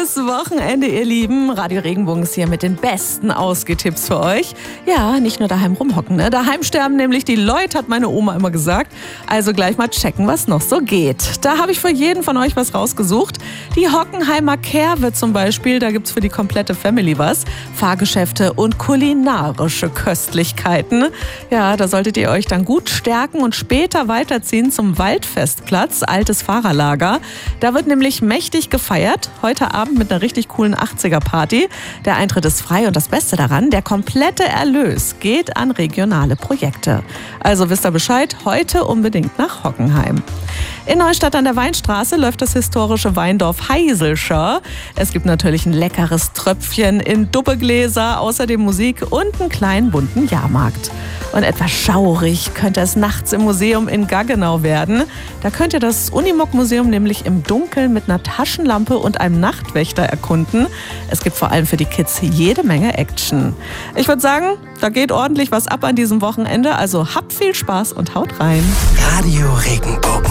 Schönes Wochenende, ihr Lieben. Radio Regenbogen ist hier mit den besten Ausgehtipps für euch. Ja, nicht nur daheim rumhocken, ne? Daheim sterben nämlich die Leute, hat meine Oma immer gesagt. Also gleich mal checken, was noch so geht. Da habe ich für jeden von euch was rausgesucht. Die Hockenheimer Kerwe zum Beispiel, da gibt's für die komplette Family was. Fahrgeschäfte und kulinarische Köstlichkeiten. Ja, da solltet ihr euch dann gut stärken und später weiterziehen zum Waldfestplatz, altes Fahrerlager. Da wird nämlich mächtig gefeiert, heute Abend mit einer richtig coolen 80er-Party. Der Eintritt ist frei und das Beste daran, der komplette Erlös geht an regionale Projekte. Also wisst ihr Bescheid, heute unbedingt nach Hockenheim. In Neustadt an der Weinstraße läuft das historische Weindorf Heiselscher. Es gibt natürlich ein leckeres Tröpfchen in Dubbegläser, außerdem Musik und einen kleinen bunten Jahrmarkt. Und etwas schaurig könnte es nachts im Museum in Gaggenau werden. Da könnt ihr das Unimog-Museum nämlich im Dunkeln mit einer Taschenlampe und einem Nachtwächter erkunden. Es gibt vor allem für die Kids jede Menge Action. Ich würde sagen, da geht ordentlich was ab an diesem Wochenende. Also habt viel Spaß und haut rein. Radio Regenbogen.